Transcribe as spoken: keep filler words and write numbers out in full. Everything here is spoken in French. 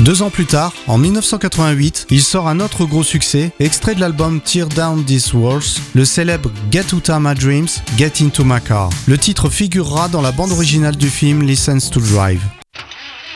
Deux ans plus tard, en dix-neuf cent quatre-vingt-huit, il sort un autre gros succès, extrait de l'album Tear Down These Walls, le célèbre Get Outta My Dreams, Get Into My Car. Le titre figurera dans la bande originale du film License to Drive.